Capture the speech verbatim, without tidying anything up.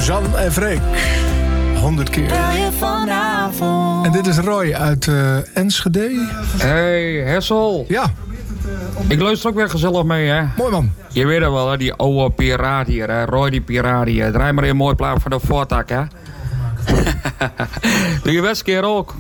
Suzanne en Freek. Honderd keer. En dit is Roy uit uh, Enschede. Hey, Hessel. Ja. Ik luister ook weer gezellig mee, hè. Mooi, man. Je weet het wel, hè, die oude piraat hier, hè. Roy die piraat hier. Draai maar een mooi plaat van de voortak, hè. Doe je best keer ook.